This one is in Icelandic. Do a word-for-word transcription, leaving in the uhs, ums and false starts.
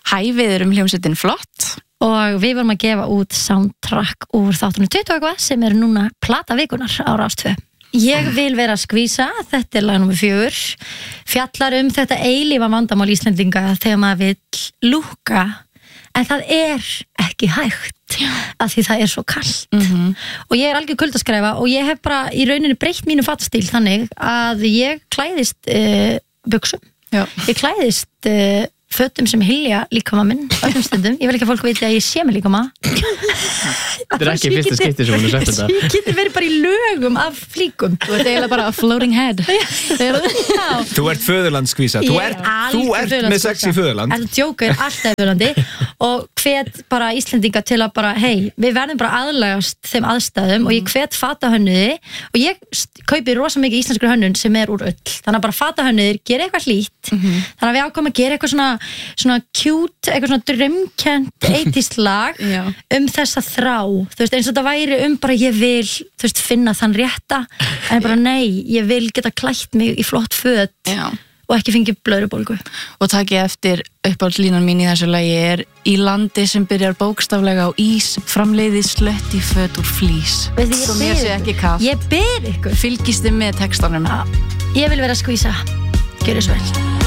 Hæ, við erum hljómsveitin Flott og við vorum að gefa út soundtrack úr þáttunum tuttugu eitthvað sem er núna plata vikunar á Rás tvö. Ég vil vera að skvísa, þetta er lag númer fjögur, fjallar um þetta eilífa vandamál Íslendinga þegar maður vill lúkka, en það er ekki hægt af því það er svo kalt. mm-hmm. Og ég er algjör kuldaskræfa og ég hef bara í rauninni breytt mínu fattastíl þannig að ég klæðist uh, buxum, Já. ég klæðist uh, fötum sem hylja líkama minn öllum stundum, ég vil ekki að fólk viti að ég sé mig líkama. Þetta er ekki fyrsta skipti sem hún er sagt þetta. Ég geti verið bara í lögum af flíkum. Þú ert eiginlega bara a floating head. Þú ert föðurlandskvísa. Þú ert, þú ert með sexy föðurland. Þetta djóka er alltaf föðurlandi og hvet bara Íslendinga til að bara, hei, við verðum bara aðlagast þeim aðstæðum og ég hvet fatahönnuði og ég kaupi rosa mikið íslenskur hönnun sem er úr ull. Þannig að bara fatahönnuðir gera eitthvað hlýtt. Mm-hmm. Þannig að við ákvæmum að gera eitthvað svona, svona cute, eitthvað svona draumkennt eighties lag um þessa þrá. Þú veist, eins og þetta væri um bara ég vil, þú veist, finna þann rétta en bara nei, ég vil geta klætt mig í flott föt Já. og ekki fengið blöðrubólgu. Og takk ég eftir uppáhaldslínan mín í þessu lagi er í landi sem byrjar bókstaflega á ís framleiði slött í föt úr flís. Veistu, ég Svo mér bið sé ekki ykkur. kalt. Ég bið ykkur. Fylgist þið með textanum? Ég vil vera að skvísa. Gjörðu svo vel.